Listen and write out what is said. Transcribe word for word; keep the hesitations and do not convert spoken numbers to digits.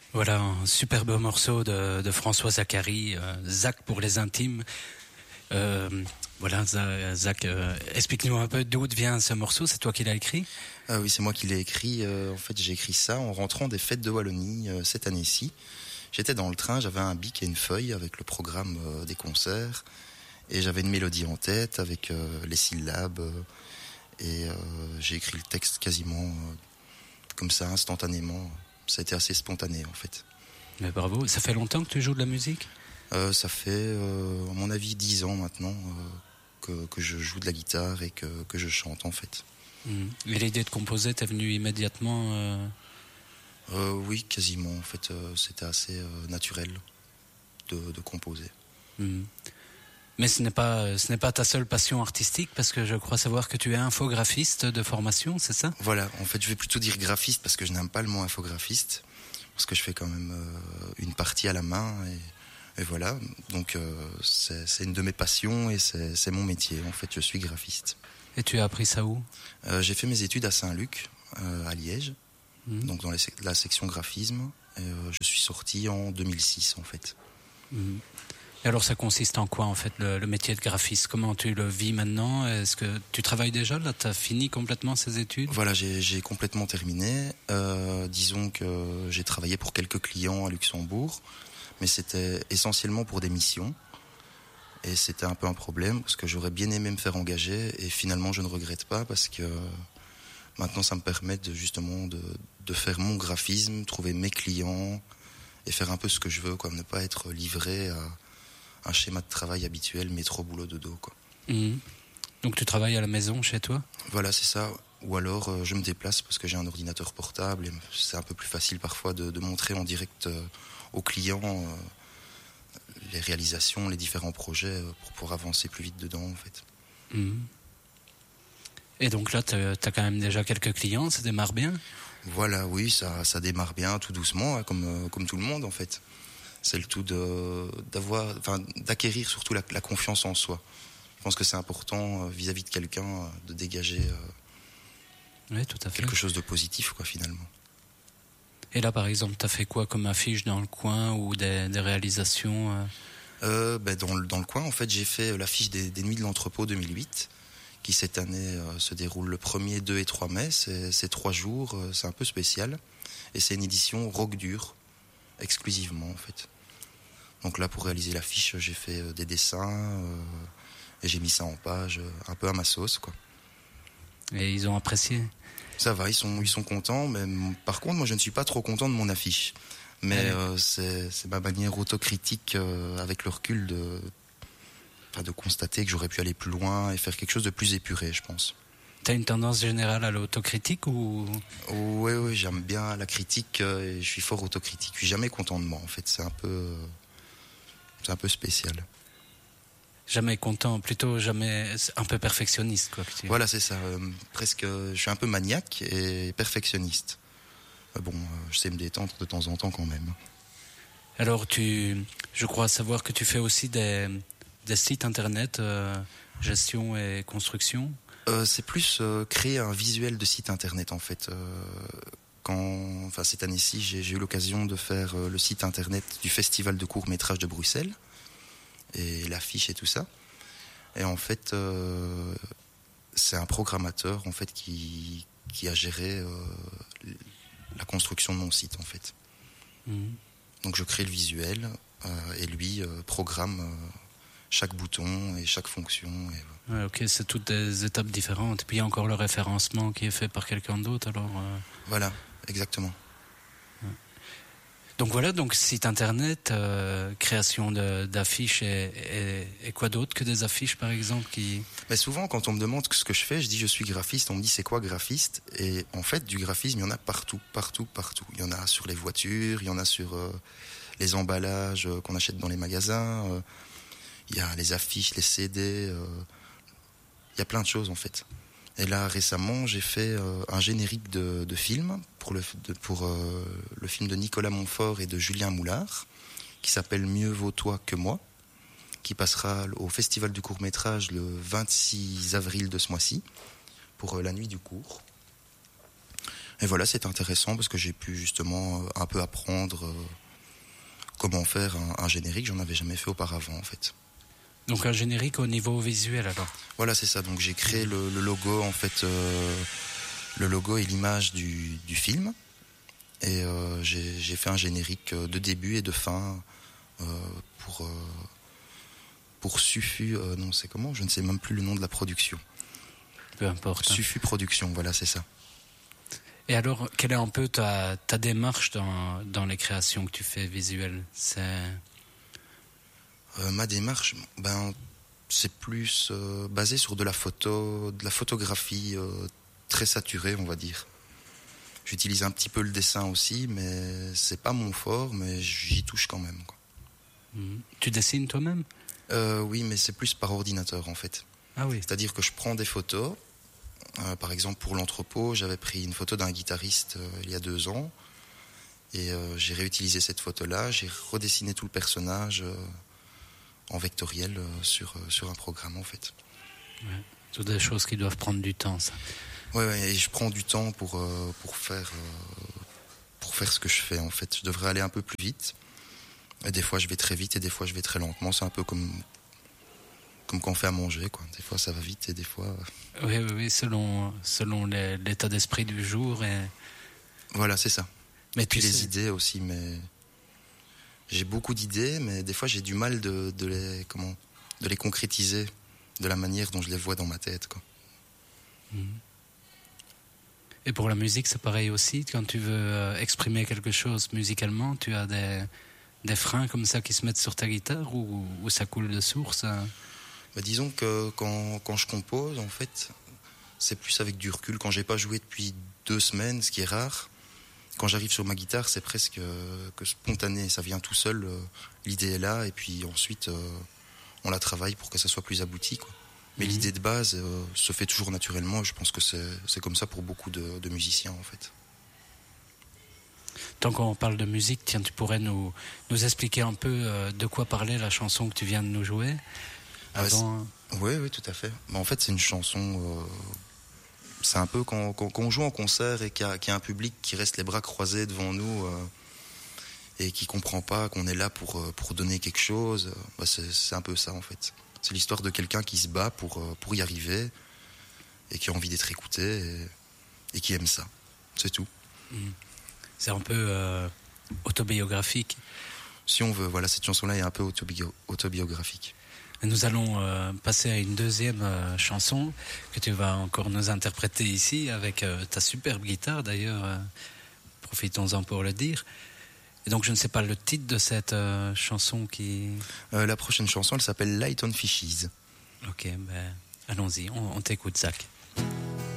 Voilà un superbe morceau de, de François Zacharie, euh, Zach pour les intimes. Euh, voilà, Zach, euh, explique-nous un peu d'où vient ce morceau, c'est toi qui l'as écrit? Ah oui, c'est moi qui l'ai écrit. Euh, en fait, j'ai écrit ça en rentrant des fêtes de Wallonie euh, cette année-ci. J'étais dans le train, j'avais un bic et une feuille avec le programme euh, des concerts. Et j'avais une mélodie en tête avec euh, les syllabes. Euh, et euh, j'ai écrit le texte quasiment euh, comme ça, instantanément. Ça a été assez spontané, en fait. Mais bravo. Ça fait longtemps que tu joues de la musique? euh, Ça fait, euh, à mon avis, dix ans maintenant euh, que, que je joue de la guitare et que, que je chante, en fait. Mmh. Et l'idée de composer t'est venue immédiatement euh... Euh, oui, quasiment. En fait, euh, c'était assez euh, naturel de, de composer. Mmh. Mais ce n'est pas, ce n'est pas ta seule passion artistique, parce que je crois savoir que tu es infographiste de formation, c'est ça? Voilà. En fait, je vais plutôt dire graphiste parce que je n'aime pas le mot infographiste, parce que je fais quand même euh, une partie à la main et, et voilà. Donc, euh, c'est, c'est une de mes passions et c'est, c'est mon métier. En fait, je suis graphiste. Et tu as appris ça où? euh, J'ai fait mes études à Saint-Luc, euh, à Liège. Mmh. Donc dans les, la section graphisme, et, euh, je suis sorti en deux mille six en fait. Mmh. Et alors ça consiste en quoi en fait le, le métier de graphiste? Comment tu le vis maintenant? Est-ce que tu travailles déjà là? Tu as fini complètement ces études? Voilà, j'ai, j'ai complètement terminé. Euh, disons que j'ai travaillé pour quelques clients à Luxembourg, mais c'était essentiellement pour des missions. Et c'était un peu un problème parce que j'aurais bien aimé me faire engager et finalement je ne regrette pas parce que maintenant, ça me permet de, justement de, de faire mon graphisme, trouver mes clients et faire un peu ce que je veux, quoi. Ne pas être livré à un schéma de travail habituel, métro, boulot, dodo, quoi. Mmh. Donc tu travailles à la maison, chez toi? Voilà, c'est ça. Ou alors, euh, je me déplace parce que j'ai un ordinateur portable et c'est un peu plus facile parfois de, de montrer en direct euh, aux clients euh, les réalisations, les différents projets euh, pour pouvoir avancer plus vite dedans, en fait. Mmh. Et donc là, tu as quand même déjà quelques clients, ça démarre bien? Voilà, oui, ça, ça démarre bien, tout doucement, hein, comme, euh, comme tout le monde en fait. C'est le tout de, d'avoir, enfin, d'acquérir surtout la, la confiance en soi. Je pense que c'est important euh, vis-à-vis de quelqu'un euh, de dégager euh, oui, tout à fait. quelque chose de positif, quoi, finalement. Et là, par exemple, tu as fait quoi comme affiche dans le coin ou des, des réalisations euh... Euh, ben, dans, le, dans le coin, en fait, j'ai fait l'affiche des, des Nuits de l'Entrepôt deux mille huit. Qui cette année euh, se déroule le premier, deux et trois mai. C'est, c'est trois jours, euh, c'est un peu spécial. Et c'est une édition rock dur, exclusivement en fait. Donc là, pour réaliser l'affiche, j'ai fait euh, des dessins euh, et j'ai mis ça en page, euh, un peu à ma sauce, quoi. Et ils ont apprécié? Ça va, ils sont, ils sont contents, mais par contre, moi je ne suis pas trop content de mon affiche. Mais ouais. euh, c'est, c'est ma manière autocritique euh, avec le recul de... de constater que j'aurais pu aller plus loin et faire quelque chose de plus épuré, je pense. T'as une tendance générale à l'autocritique ou... Oui, oui, j'aime bien la critique et je suis fort autocritique. Je suis jamais content de moi, en fait. C'est un peu, c'est un peu spécial. Jamais content, plutôt jamais un peu perfectionniste, quoi. Que tu... Voilà, c'est ça. Euh, presque, je suis un peu maniaque et perfectionniste. Bon, je sais me détendre de temps en temps quand même. Alors, tu, je crois savoir que tu fais aussi des... des sites internet, euh, gestion et construction? euh, C'est plus euh, créer un visuel de site internet en fait. Euh, quand, enfin, cette année-ci, j'ai, j'ai eu l'occasion de faire euh, le site internet du Festival de court-métrage de Bruxelles et l'affiche et tout ça. Et en fait, euh, c'est un programmateur en fait qui, qui a géré euh, la construction de mon site en fait. Mmh. Donc je crée le visuel euh, et lui euh, programme euh, chaque bouton et chaque fonction. Et... Ouais, ok, c'est toutes des étapes différentes. Puis il y a encore le référencement qui est fait par quelqu'un d'autre, alors... Euh... Voilà, exactement. Ouais. Donc voilà, donc site internet, euh, création de, d'affiches et, et, et quoi d'autre que des affiches, par exemple qui... Mais souvent, quand on me demande ce que je fais, je dis je suis graphiste, on me dit c'est quoi graphiste? Et en fait, du graphisme, il y en a partout, partout, partout. Il y en a sur les voitures, il y en a sur euh, les emballages euh, qu'on achète dans les magasins... Euh, il y a les affiches, les C D, euh, il y a plein de choses en fait. Et là récemment j'ai fait euh, un générique de, de film pour, le, de, pour euh, le film de Nicolas Montfort et de Julien Moulard qui s'appelle Mieux vaut toi que moi, qui passera au Festival du court-métrage le vingt-six avril de ce mois-ci pour euh, la nuit du court. Et voilà, c'est intéressant parce que j'ai pu justement un peu apprendre euh, comment faire un, un générique. J'en avais jamais fait auparavant en fait. Donc un générique au niveau visuel alors. Voilà, c'est ça. Donc j'ai créé le, le logo en fait, euh, le logo et l'image du, du film. Et euh, j'ai, j'ai fait un générique de début et de fin euh, pour euh, pour Sufu. Euh, non, c'est comment ? Je ne sais même plus le nom de la production. Peu importe. Sufu Production, voilà, c'est ça. Et alors, quelle est un peu ta, ta démarche dans, dans les créations que tu fais visuelles ? C'est... Euh, ma démarche, ben, c'est plus euh, basé sur de la photo, de la photographie euh, très saturée, on va dire. J'utilise un petit peu le dessin aussi, mais c'est pas mon fort, mais j'y touche quand même, quoi. Mmh. Tu dessines toi-même ? euh, Oui, mais c'est plus par ordinateur en fait. Ah oui. C'est-à-dire que je prends des photos. Euh, par exemple, pour l'entrepôt, j'avais pris une photo d'un guitariste euh, il y a deux ans. Et euh, j'ai réutilisé cette photo-là. J'ai redessiné tout le personnage euh, en vectoriel euh, sur, euh, sur un programme, en fait. Ouais. Ce sont des choses qui doivent prendre du temps, ça. Oui, ouais, et je prends du temps pour, euh, pour, faire, euh, pour faire ce que je fais, en fait. Je devrais aller un peu plus vite. Et des fois, je vais très vite et des fois, je vais très lentement. C'est un peu comme... comme quand on fait à manger, quoi. Des fois ça va vite et des fois... Oui, oui, oui, selon, selon les, l'état d'esprit du jour. Et... Voilà, c'est ça. Mais et puis tu les sais... idées aussi, mais... J'ai beaucoup d'idées, mais des fois j'ai du mal de, de, les, comment, de les concrétiser de la manière dont je les vois dans ma tête, quoi. Et pour la musique, c'est pareil aussi. Quand tu veux exprimer quelque chose musicalement, tu as des, des freins comme ça qui se mettent sur ta guitare ou, ou ça coule de source hein? Bah, disons que quand, quand je compose, en fait, c'est plus avec du recul. Quand j'ai pas joué depuis deux semaines, ce qui est rare, quand j'arrive sur ma guitare, c'est presque euh, que spontané. Ça vient tout seul, euh, l'idée est là, et puis ensuite, euh, on la travaille pour que ça soit plus abouti, quoi. Mais mmh. l'idée de base euh, se fait toujours naturellement. Je pense que c'est, c'est comme ça pour beaucoup de, de musiciens, en fait. Tant qu'on parle de musique, tiens, tu pourrais nous, nous expliquer un peu euh, de quoi parlait la chanson que tu viens de nous jouer ? Avant... Ah, oui, oui, tout à fait. Mais en fait, c'est une chanson... Euh, c'est un peu quand, quand, quand on joue en concert et qu'il y, a, qu'il y a un public qui reste les bras croisés devant nous euh, et qui ne comprend pas qu'on est là pour, pour donner quelque chose. Bah c'est, c'est un peu ça, en fait. C'est l'histoire de quelqu'un qui se bat pour, pour y arriver et qui a envie d'être écouté et, et qui aime ça. C'est tout. Mmh. C'est un peu euh, autobiographique. Si on veut, voilà, cette chanson-là est un peu autobio- autobiographique. Nous allons euh, passer à une deuxième euh, chanson que tu vas encore nous interpréter ici avec euh, ta superbe guitare d'ailleurs, euh, profitons-en pour le dire. Et donc je ne sais pas le titre de cette euh, chanson qui... Euh, la prochaine chanson, elle s'appelle Light on Fishes. Ok, ben allons-y, on, on t'écoute Zach.